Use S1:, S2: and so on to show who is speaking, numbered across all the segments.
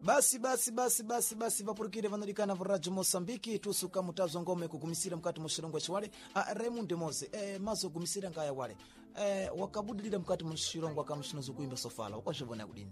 S1: basi vapurukire vanolikana varadio Mosambiki tusuka mutazo ngome kugumisira mkati mushilongo chiwale Raymond Mose mazo gumisira ngaya wale wakabudilira mkati mushilongo akamshinozo kuimba sofala ukwashivona kudini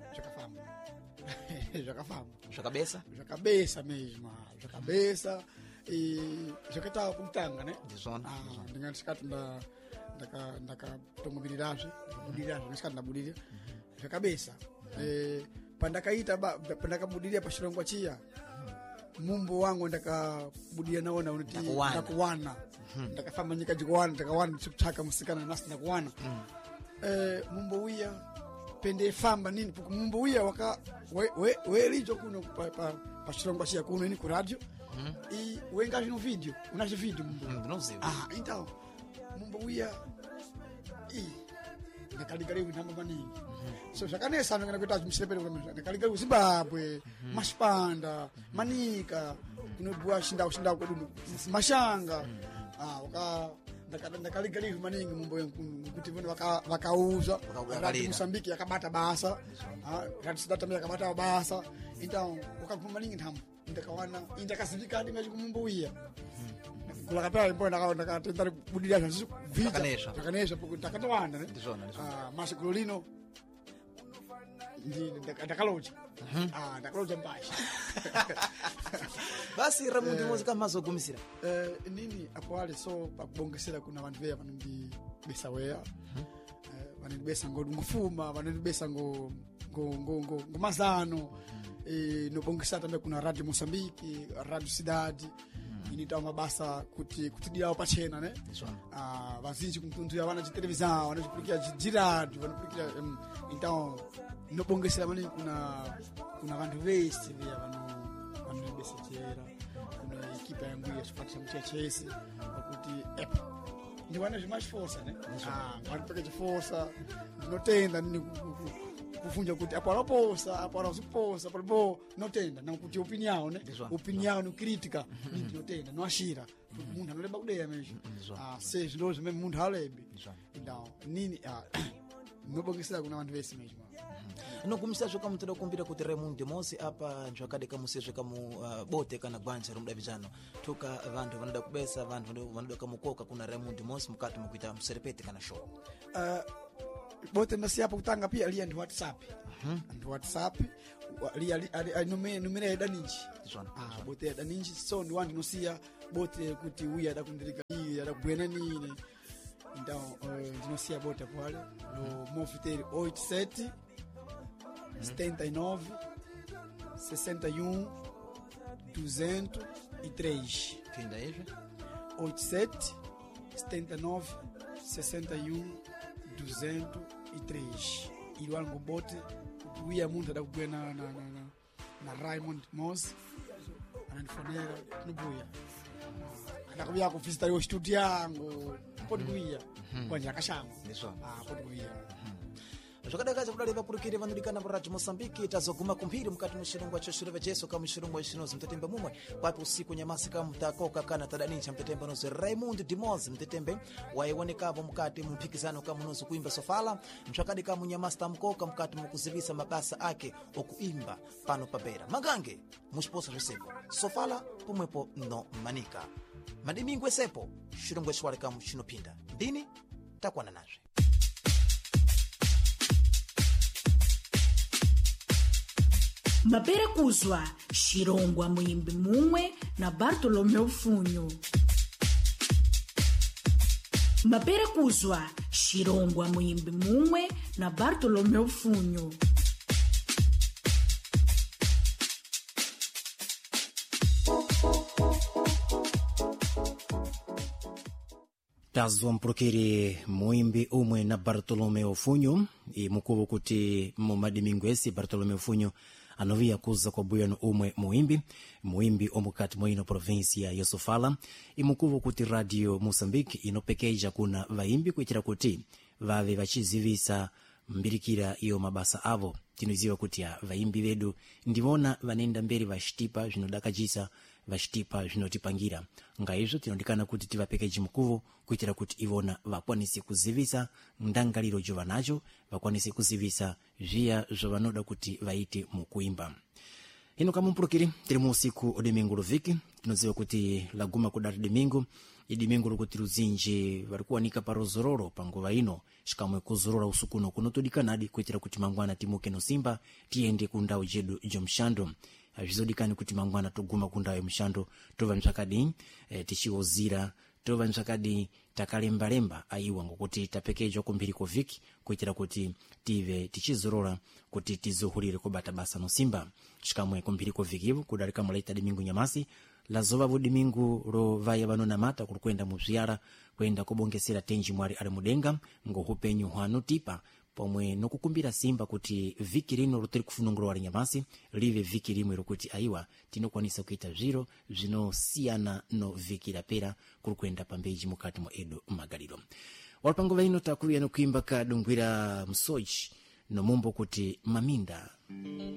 S2: jakabesa mesmo jakabesa jakataka kumtanga ne ndingatikati ndakatongomirirasve ngasikati ndabudilira jakabesa pandakaita pandakabudilia pashilongo chiya mumbo wangu ndakabudia naona unati ndakuwana ndakafamba nyika jikuwana ndakawana chikuchaka musikana nasi ndakuwana mumbo wiya pende famba nini puku mumbo wiya waka welijo kuno pashilongo chiya kuno ini ku radio wenga no video unacho video mumbo então mumbo wiya ndakaligaliwe namba maningi so zvakanesa ndangana kuita zvimusirepere ndakaligaliwe Zimbabwe Mashipanda Manika kunobhuwa shindau kwedu Mashanga ndakaligaliwe maningi mumbo kuti vanhu vakauzwa radio Mosambiki yakabata basa radio Sidata yakabata basa então wakaguma maningi ntambo ndakawana ndakazivikadi ngachi kumumbo wiya kulakapaya mbona ndakatenda budilia zvizi vita zvakanesa pokuti ndakatowanda ne masikulo lino ndakaloja ndakaloja mbasha
S1: basi Raymond Mose kama mazogumisira
S2: nini apo so pakubongesera kuna vantu veya vanindi besa weya vanindi besa ngofuma vanindi besa ngomazano nobongesera tambe kuna radio Mosambiki radio Cidade inita mabasa kuti diao pachena ne vazinji kumtundu ya wana televisão wanachipulikia jiradi wanapulikia então nobongesera mani kuna vantu vese vya vanhu besejera kuna ekipa yangu ya Sparta mchechesi kuti ndi wana zvimasforsa ne vanipeke chiforsa ndinotenda nini kufunja kuti apo aloposa apo alaziposa palipo notenda na kuti opinião ne opinião critica notenda no ashira munhu anoleba kudeya mesho se zvilo zvimene munhu halebe então nini nobongesera kuna vantu vese mesho
S1: nokumisa zvoka mutida kumbira kuti Raymond Mose apa zvakadeka musezve kamu bote kana gwanja romudavizano toka vantu vanoda kubesa vantu vanoda kamukoka kuna Raymond Mose mukati mukuita muserepete kana show
S2: bote ndasiapa kutanga pia lia ndi WhatsApp ndi WhatsApp lia numero ya daninji bote ya daninji so ndi wandi nosia bote kuti uya dakundirika iya dabwena nini então ndinosia bote pale no mofiteri 87 79 61 203
S1: kinda hivi
S2: 87 79 61 203 ilwango bote kuya muntu adakubwena na Raymond Mose ananifonera nubuya anakuya kuvisita yo studio yangu podikuya kwanja kashango podikuya
S1: zvakadakaza kudali vapurukire vanolikana varadio Mosambiki tazoguma kumphiri mukati mushilongo choshirove jesu kama mushilongo chinozi mtetembe mumwe papi usiku nyamasi kama mtakoka kana tadanincha mtetembe nozi Raymond Mose mtetembe waionekavo mukati mumpikizano kama nozi kuimba sofala mchakadi kama nyamasi tamkoka mukati mukuzivisa mabasa ake okuimba pano pabera magange mushiposa zvisepo sofala pomwepo no Manika madimingwe sepo shilongo chiwale kama chinopinda ndini takwana nazve
S3: mapera kuzwa Shirongwa muimbi mumwe na Bartolomeu Funho. Mapera kuzwa Shirongwa muimbi mumwe na Bartolomeu Funho.
S4: tazwa mpulukiri muimbi umwe na Bartolomeu Funho imukuvu kuti mumadimingwesi Bartolomeu Funho anovia kuza kwa buyano umwe muimbi omukati mwa ino provinsia ya Sofala imukuvu kuti radio Mosambiki inopekeja kuna vaimbi kuitira kuti vave vachizivisa mbirikira iyo mabasa avo tinoziva kuti ya vaimbi vedu ndivona vanenda mberi vashitipa zvinodakajisa vashitipa zvinotipangira ngaizvo tinodikana kuti tivapekeji mukuvu kuitira kuti ivona vakwanise kuzivisa ndangaliro jovanacho vakwanise kuzivisa zviya zvavanoda kuti vaite mukuimba Ino kama mpulukiri tili mu usiku udimingu luviki tinoziwa kuti laguma kudati dimingu idimingu lukuti luzinji walikuwanika pa rozororo panguva ino shikamwe kuzorora usukuno kuno tudikanadi kuitira kuti mangwana timuke no Simba tiyende kundawu jedu mshando avizodikani kuti mangwana tuguma kundawu mshando tova mchakadi tichiwozira tova mchakadi takalembalemba aiwa ngokuti tapekejo kumbiri koviki kuitira kuti tive tichizorora kuti tizuhulire kubata basa no Simba shikamwe kumbiri koviki ivo kudarika mulaita dimingu nyamasi lazovavu dimingu ro vaya vanona mata kukwenda muzviara kwenda kubongesera tenji mwari ari mudenga ngohupenyu hwanu tipa pomwe nokukumbira Simba kuti viki rino rotiri kufunungura wari nyamasi live viki rimwe rokuti aiwa tinokwanisa kuita zviro zvinosiyana no viki rapera kukwenda pambeji mukati mwa edo magaliro walipanguva ino takuya no kuimba kadungwira msoji no mumbo kuti maminda